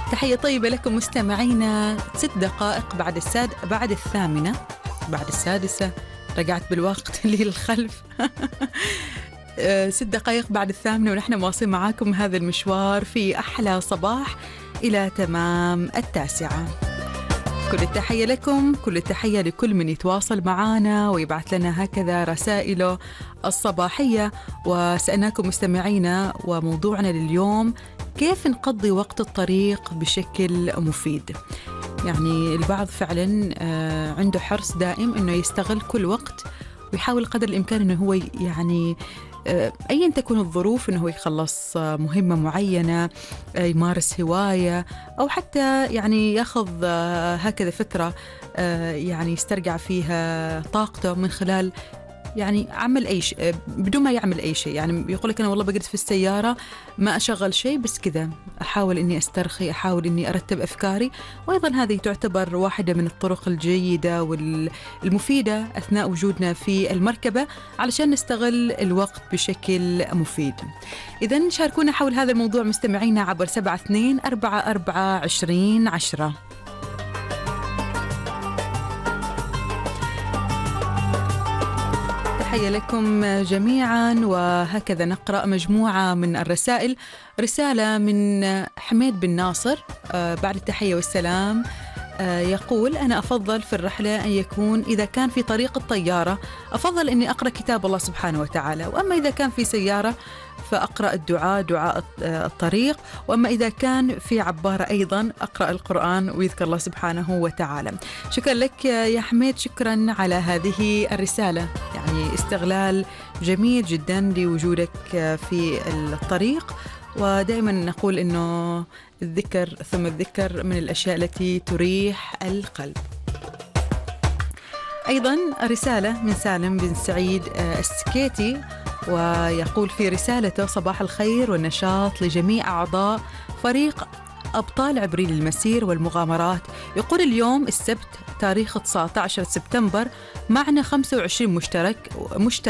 تحية طيبة لكم مستمعينا. 6 دقائق بعد الثامنة، بعد السادسة، رجعت بالوقت اللي للخلف. 6 دقائق بعد الثامنة ونحن مواصلين معاكم هذا المشوار في أحلى صباح إلى تمام 9. كل التحية لكم، كل التحية لكل من يتواصل معنا ويبعث لنا هكذا رسائله الصباحية. وسألناكم مستمعينا وموضوعنا لليوم: كيف نقضي وقت الطريق بشكل مفيد؟ يعني البعض فعلا عنده حرص دائم أنه يستغل كل وقت ويحاول قدر الإمكان أنه هو يعني أيا تكون الظروف أنه هو يخلص مهمة معينة، يمارس هواية، أو حتى يعني يأخذ هكذا فترة يعني يسترجع فيها طاقته من خلال يعني عمل أي شيء بدون ما يعمل أي شيء. يعني يقول لك أنا والله بقعد في السيارة ما أشغل شيء، بس كذا أحاول إني أسترخي، أحاول إني أرتب أفكاري. وأيضا هذه تعتبر واحدة من الطرق الجيدة والمفيدة أثناء وجودنا في المركبة علشان نستغل الوقت بشكل مفيد. إذن شاركونا حول هذا الموضوع مستمعينا عبر 72442010. تحية لكم جميعا. وهكذا نقرأ مجموعة من الرسائل. رسالة من حميد بن ناصر بعد التحية والسلام، يقول: أنا أفضل في الرحلة أن يكون إذا كان في طريق الطيارة أفضل أني أقرأ كتاب الله سبحانه وتعالى، وأما إذا كان في سيارة فأقرأ دعاء الطريق، وأما إذا كان في عبارة أيضا أقرأ القرآن ويذكر الله سبحانه وتعالى. شكرا لك يا حميد، شكرا على هذه الرسالة. يعني استغلال جميل جدا لوجودك في الطريق. ودائما نقول إنه الذكر ثم الذكر من الأشياء التي تريح القلب. أيضا رسالة من سالم بن سعيد السكيتي، ويقول في رسالته: صباح الخير والنشاط لجميع أعضاء فريق أبطال عبريل المسير والمغامرات. يقول اليوم السبت تاريخ 19 سبتمبر معنا 25 مشترك